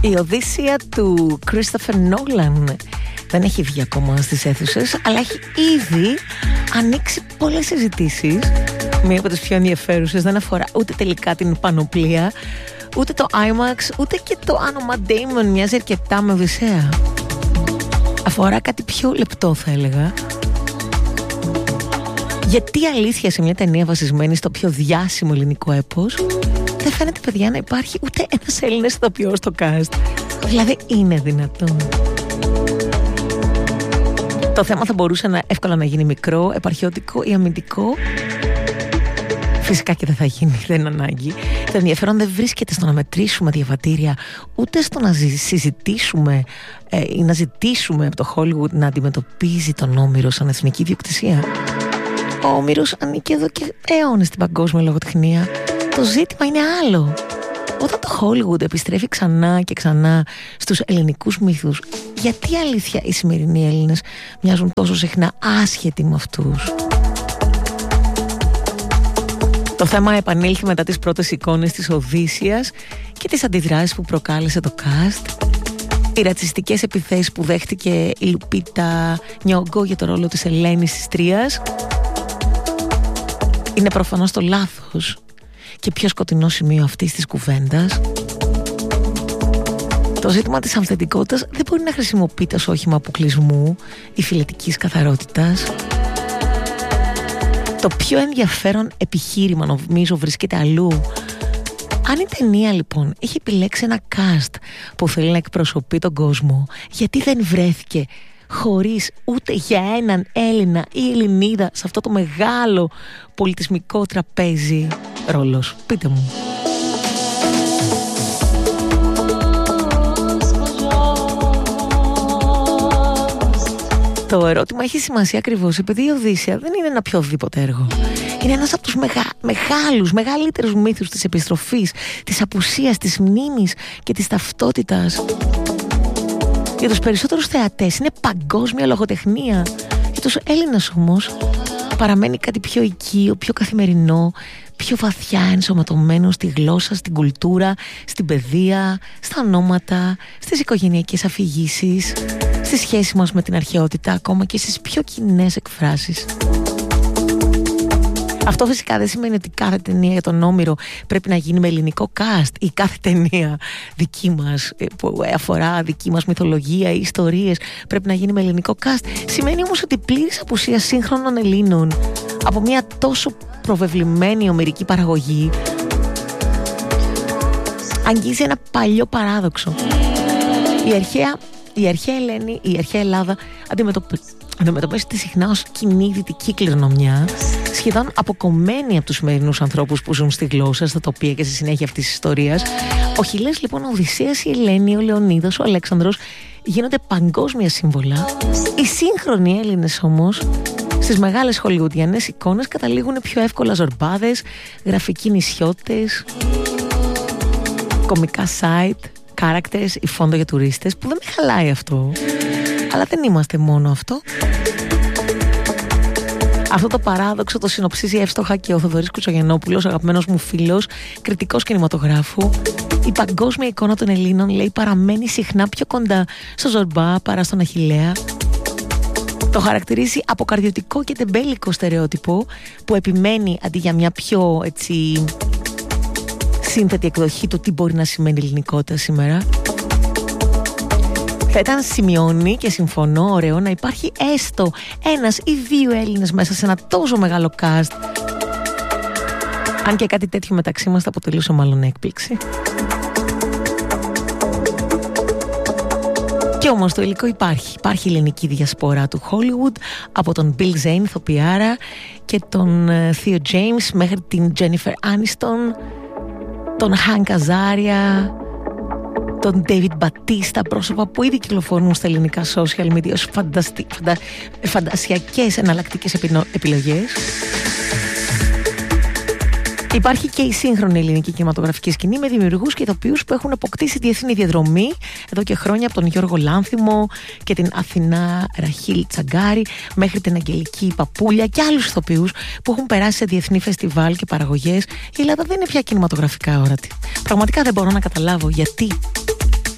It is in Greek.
Η Οδύσσεια του Christopher Nolan δεν έχει βγει ακόμα στις αίθουσες, αλλά έχει ήδη ανοίξει πολλές συζητήσεις. Μία από τις πιο ενδιαφέρουσες δεν αφορά ούτε τελικά την πανοπλία, ούτε το IMAX, ούτε και το αν ο Matt Damon μοιάζει αρκετά με Οδυσσέα. Αφορά κάτι πιο λεπτό, θα έλεγα. Γιατί αλήθεια σε μια ταινία βασισμένη στο πιο διάσημο ελληνικό έπος δεν φαίνεται, παιδιά, να υπάρχει ούτε ένας Έλληνας ηθοποιός στο cast? Δηλαδή, είναι δυνατόν? Το θέμα θα μπορούσε εύκολα να γίνει μικρό, επαρχιώτικο ή αμυντικό. Φυσικά και δεν θα γίνει, δεν είναι ανάγκη. Το ενδιαφέρον δεν βρίσκεται στο να μετρήσουμε διαβατήρια, ούτε στο να συζητήσουμε ή να ζητήσουμε από το Hollywood να αντιμετωπίζει τον Όμηρο σαν εθνική ιδιοκτησία. Ο Όμηρος ανήκει εδώ και αιώνες στην παγκόσμια λογοτεχνία. Το ζήτημα είναι άλλο. Όταν το Hollywood επιστρέφει ξανά και ξανά στους ελληνικούς μύθους, γιατί αλήθεια οι σημερινοί Έλληνες μοιάζουν τόσο συχνά άσχετοι με αυτούς? Το θέμα επανήλθε μετά τις πρώτες εικόνες της Οδύσσειας και τις αντιδράσεις που προκάλεσε το cast. Οι ρατσιστικές επιθέσεις που δέχτηκε η Λουπίτα Νιόγκο για το ρόλο της Ελένης της Τρίας είναι προφανώς το λάθος και πιο σκοτεινό σημείο αυτής της κουβέντας. Το ζήτημα της αυθεντικότητας δεν μπορεί να χρησιμοποιείται ως όχημα αποκλεισμού ή φιλετικής καθαρότητας. Το πιο ενδιαφέρον επιχείρημα, νομίζω, βρίσκεται αλλού. Αν η ταινία λοιπόν έχει επιλέξει ένα cast που θέλει να εκπροσωπεί τον κόσμο, γιατί δεν βρέθηκε χωρίς ούτε για έναν Έλληνα ή Ελληνίδα σε αυτό το μεγάλο πολιτισμικό τραπέζι ρόλος? Πείτε μου. Το ερώτημα έχει σημασία ακριβώς επειδή η Οδύσσεια δεν είναι ένα οποιοδήποτε έργο. Είναι ένας από τους μεγαλύτερους μύθους της επιστροφής, της απουσίας, της μνήμης και της ταυτότητας. Για τους περισσότερους θεατές είναι παγκόσμια λογοτεχνία. Για τους Έλληνες όμως παραμένει κάτι πιο οικείο, πιο καθημερινό, πιο βαθιά ενσωματωμένο στη γλώσσα, στην κουλτούρα, στην παιδεία, στα ονόματα, στις οικογενειακές αφηγήσεις, στη σχέση μας με την αρχαιότητα, ακόμα και στις πιο κοινές εκφράσεις. Αυτό φυσικά δεν σημαίνει ότι κάθε ταινία για τον Όμηρο πρέπει να γίνει με ελληνικό cast ή κάθε ταινία δική μας που αφορά δική μας μυθολογία ή ιστορίες πρέπει να γίνει με ελληνικό cast. Σημαίνει όμως ότι πλήρης απουσία σύγχρονων Ελλήνων από μια τόσο προβεβλημένη ομηρική παραγωγή αγγίζει ένα παλιό παράδοξο. Η αρχαία Ελλάδα αντιμετωπίζεται συχνά ως κοινή δυτική κληρονομιά, σχεδόν αποκομμένη από τους σημερινούς ανθρώπους που ζουν στη γλώσσα, στα τοπία και στη συνέχεια αυτής της ιστορίας. Ο Χιλές λοιπόν, ο Οδυσσέας, η Ελένη, ο Λεωνίδας, ο Αλέξανδρος γίνονται παγκόσμια σύμβολα. Οι σύγχρονοι Έλληνες όμως στις μεγάλες χολιγουντιανές εικόνες καταλήγουν πιο εύκολα ζορμπάδες, γραφικοί νησιώτες, κομικά site, characters ή φόντο για τουρίστες, που δεν με χαλάει αυτό. Αλλά δεν είμαστε μόνο αυτό. Αυτό το παράδοξο το συνοψίζει εύστοχα και ο Θοδωρής Κουτσογεννόπουλος, αγαπημένος μου φίλος, κριτικός κινηματογράφου. Η παγκόσμια εικόνα των Ελλήνων, λέει, παραμένει συχνά πιο κοντά στο Ζορμπά παρά στον Αχιλλέα. Το χαρακτηρίζει αποκαρδιωτικό και τεμπέλικο στερεότυπο που επιμένει αντί για μια πιο σύνθετη εκδοχή του τι μπορεί να σημαίνει ελληνικότητα σήμερα. Θα ήταν, σημειώνει και συμφωνώ, ωραίο να υπάρχει έστω ένας ή δύο Έλληνες μέσα σε ένα τόσο μεγάλο cast. Αν και κάτι τέτοιο μεταξύ μας θα αποτελούσε μάλλον έκπληξη. Και όμως το υλικό υπάρχει. Υπάρχει η ελληνική διασπορά του Hollywood, από τον Bill Zane, ηθοποιάρα, και τον Theo James μέχρι την Jennifer Aniston, τον Hank Azaria, τον David Batista, πρόσωπα που ήδη κυκλοφορούν στα ελληνικά social media ως φαντασιακές εναλλακτικές επιλογές. Υπάρχει και η σύγχρονη ελληνική κινηματογραφική σκηνή με δημιουργούς και ηθοποιούς που έχουν αποκτήσει διεθνή διαδρομή εδώ και χρόνια, από τον Γιώργο Λάνθιμο και την Αθηνά Ραχίλ Τσαγκάρη μέχρι την Αγγελική Παπούλια και άλλους ηθοποιούς που έχουν περάσει σε διεθνή φεστιβάλ και παραγωγές. Η Ελλάδα δεν είναι πια κινηματογραφικά όρατη. Πραγματικά δεν μπορώ να καταλάβω γιατί.